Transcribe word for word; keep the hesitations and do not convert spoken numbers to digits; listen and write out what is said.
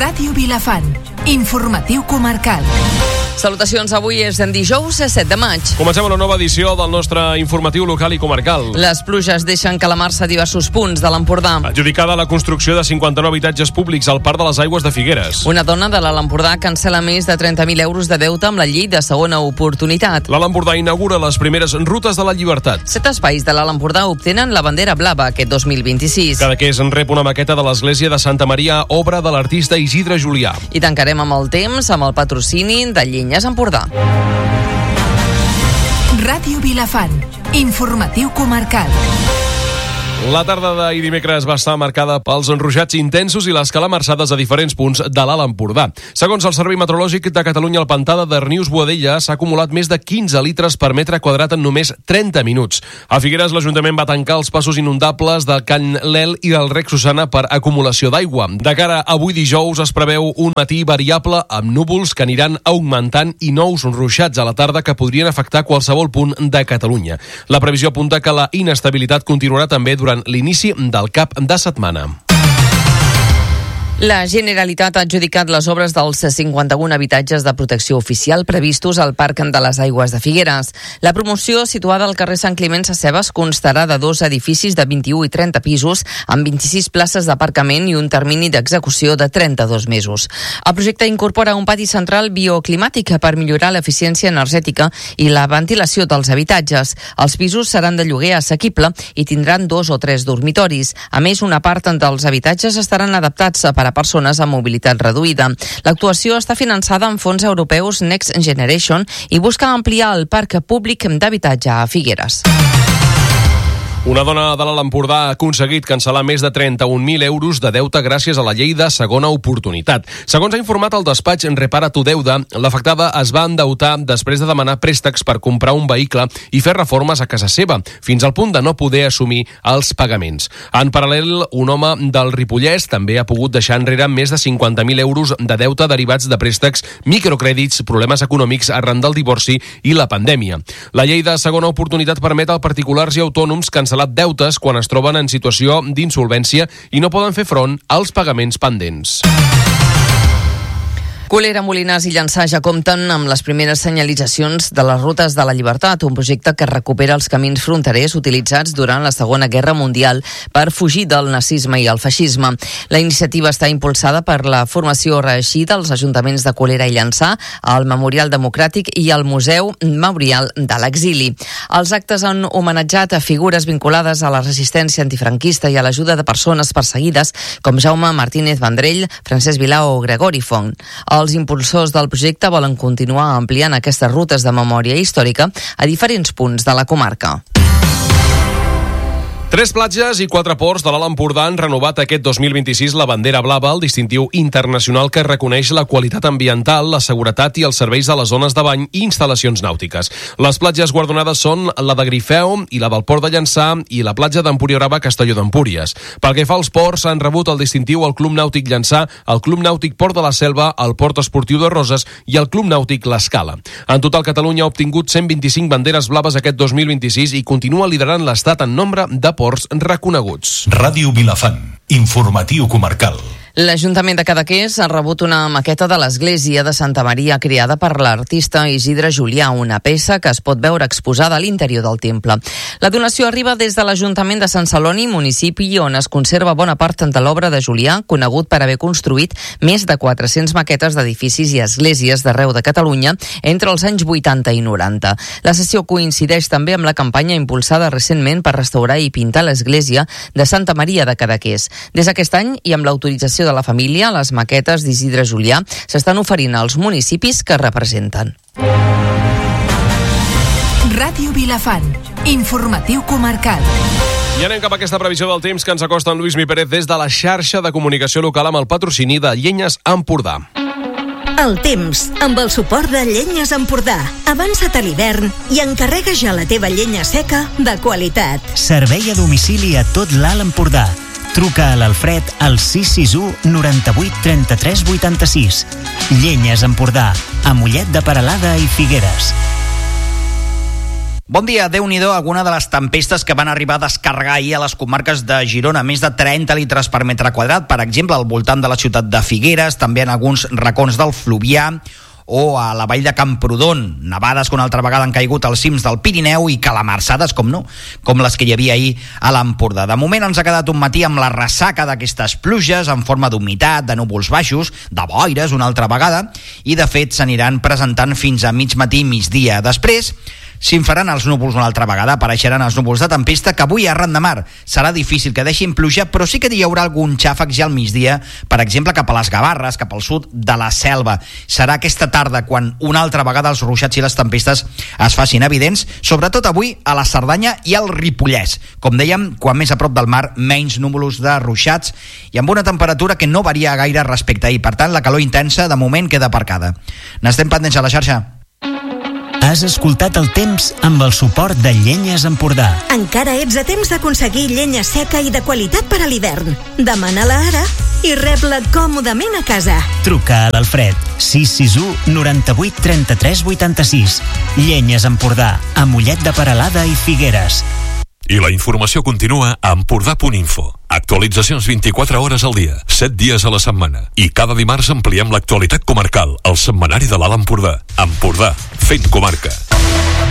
Ràdio Vilafant, informatiu comarcal. Salutacions, avui és en dijous set de maig. Comencem una nova edició del nostre informatiu local i comarcal. Les pluges deixen calamar-se a diversos punts de l'Empordà. Adjudicada la construcció de cinquanta-nou habitatges públics al Parc de les Aigües de Figueres. Una dona de l'Alt Empordà cancel·la més de trenta mil euros de deute amb la llei de segona oportunitat. L'Alt Empordà inaugura les primeres rutes de la llibertat. Set espais de l'Alt Empordà obtenen la bandera blava aquest dos mil vint-i-sis. Cadaqués en rep una maqueta de l'església de Santa Maria, obra de l'artista Isidre Julià. I tancarem amb el temps, amb el patrocini de Llenyes Empordà. Ràdio Vilafant, informatiu comarcal. La tarda d'ahir dimecres va estar marcada pels enruixats intensos i les calamarsades a diferents punts de l'Alt Empordà. Segons el Servei Meteorològic de Catalunya, el pantà de Darnius-Boadella s'ha acumulat més de quinze litres per metre quadrat en només trenta minuts. A Figueres, l'Ajuntament va tancar els passos inundables del Can Lel i del Rec Susana per acumulació d'aigua. De cara a avui dijous es preveu un matí variable amb núvols que aniran augmentant i nous ruixats a la tarda que podrien afectar qualsevol punt de Catalunya. La previsió apunta que la inestabilitat continuarà també durant l'inici del cap de setmana. La Generalitat ha adjudicat les obres dels cinquanta-un habitatges de protecció oficial previstos al Parc de les Aigües de Figueres. La promoció, situada al carrer Sant Climent Sescebes, constarà de dos edificis de vint-i-u i trenta pisos amb vint-i-sis places d'aparcament i un termini d'execució de trenta-dos mesos. El projecte incorpora un pati central bioclimàtic per millorar l'eficiència energètica i la ventilació dels habitatges. Els pisos seran de lloguer assequible i tindran dos o tres dormitoris. A més, una part dels habitatges estaran adaptats per a persones amb mobilitat reduïda. L'actuació està finançada amb fons europeus Next Generation i busca ampliar el parc públic d'habitatge a Figueres. Una dona de l'Alt Empordà ha aconseguit cancel·lar més de trenta-un mil euros de deute gràcies a la llei de segona oportunitat. Segons ha informat el despatx Repara tu Deuda, l'afectada es va endeutar després de demanar préstecs per comprar un vehicle i fer reformes a casa seva, fins al punt de no poder assumir els pagaments. En paral·lel, un home del Ripollès també ha pogut deixar enrere més de cinquanta mil euros de deute derivats de préstecs, microcrèdits, problemes econòmics arran del divorci i la pandèmia. La llei de segona oportunitat permet als particulars i autònoms cancel·lar deutes quan es troben en situació d'insolvència i no poden fer front als pagaments pendents. Colera, Molinars i Llançà ja compten amb les primeres senyalitzacions de les rutes de la llibertat, un projecte que recupera els camins fronterers utilitzats durant la Segona Guerra Mundial per fugir del nazisme i el feixisme. La iniciativa està impulsada per la formació reeixida als ajuntaments de Colera i Llançà, el Memorial Democràtic i el Museu Memorial de l'Exili. Els actes han homenatjat a figures vinculades a la resistència antifranquista i a l'ajuda de persones perseguides com Jaume Martínez Vendrell, Francesc Vilà o Gregori Font. Els impulsors del projecte volen continuar ampliant aquestes rutes de memòria històrica a diferents punts de la comarca. Tres platges i quatre ports de l'Alt Empordà han renovat aquest dos mil vint-i-sis la bandera blava, el distintiu internacional que reconeix la qualitat ambiental, la seguretat i els serveis de les zones de bany i instal·lacions nàutiques. Les platges guardonades són la de Grifeu i la del Port de Llançà i la platja d'Empuriabrava, Castelló d'Empúries. Pel que fa als ports, han rebut el distintiu el Club Nàutic Llançà, el Club Nàutic Port de la Selva, el Port Esportiu de Roses i el Club Nàutic l'Escala. En total, Catalunya ha obtingut cent vint-i-cinc banderes blaves aquest dos mil vint-i-sis i continua liderant l'estat en nombre de ports reconeguts. Ràdio Vilafant, informatiu comarcal. L'Ajuntament de Cadaqués ha rebut una maqueta de l'església de Santa Maria creada per l'artista Isidre Julià, una peça que es pot veure exposada a l'interior del temple. La donació arriba des de l'Ajuntament de Sant Celoni, municipi on es conserva bona part de l'obra de Julià, conegut per haver construït més de quatre-cents maquetes d'edificis i esglésies d'arreu de Catalunya entre els anys vuitanta i noranta. La sessió coincideix també amb la campanya impulsada recentment per restaurar i pintar l'església de Santa Maria de Cadaqués. Des d'aquest any i amb l'autorització de la família, les maquetes d'Isidre Julià s'estan oferint als municipis que representen. Ràdio Vilafant, informatiu comarcal. I anem cap a aquesta previsió del temps que ens acosta en Lluís Mi Pérez des de la xarxa de comunicació local amb el patrocini de Llenyes Empordà. El temps, amb el suport de Llenyes Empordà. Avança't a l'hivern i encarrega ja la teva llenya seca de qualitat. Servei a domicili a tot l'Alt Empordà. Truca a l'Alfred al sis sis u noranta-vuit trenta-tres vuitanta-sis. Llenyes Empordà, a Mollet de Peralada i Figueres. Bon dia, Déu-n'hi-do, alguna de les tempestes que van arribar a descarregar ahir a les comarques de Girona, més de trenta litres per metre quadrat, per exemple, al voltant de la ciutat de Figueres, també en alguns racons del Fluvià, o a la vall de Camprodon, nevades que una altra vegada han caigut als cims del Pirineu i calamarsades, com no, com les que hi havia ahir a l'Empordà. De moment ens ha quedat un matí amb la ressaca d'aquestes pluges en forma d'humitat, de núvols baixos, de boires una altra vegada, i de fet s'aniran presentant fins a mig matí i migdia. Després s'infaran els núvols una altra vegada, apareixeran els núvols de tempesta que avui arran de mar serà difícil que deixin pluja, però sí que hi haurà algun xàfec ja al migdia, per exemple cap a les Gavarres, cap al sud de la Selva. Serà aquesta tarda quan una altra vegada els ruixats i les tempestes es facin evidents, sobretot avui a la Cerdanya i al Ripollès. Com dèiem, quan més a prop del mar, menys núvols de ruixats i amb una temperatura que no varia gaire respecte a ahir. Per tant, la calor intensa de moment queda aparcada. N'estem pendents a la xarxa. Has escoltat el temps amb el suport de Llenyes Empordà. Encara ets a temps d'aconseguir llenya seca i de qualitat per a l'hivern. Demana-la ara i rep-la còmodament a casa. Truca a l'Alfred, sis sis u, noranta-vuit, trenta-tres, vuitanta-sis. Llenyes Empordà, a Mollet de Peralada i Figueres. I la informació continua a empordà punt info. Actualitzacions vint-i-quatre hores al dia, set dies a la setmana. I cada dimarts ampliem l'actualitat comarcal, al setmanari de l'Alt Empordà. Empordà, fent comarca.